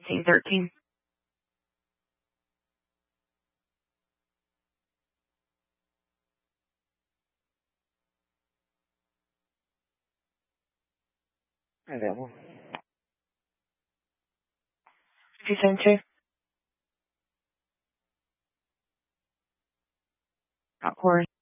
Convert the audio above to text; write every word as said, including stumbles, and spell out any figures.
fifteen thirteen. Available. fifty seven two. Got Corey.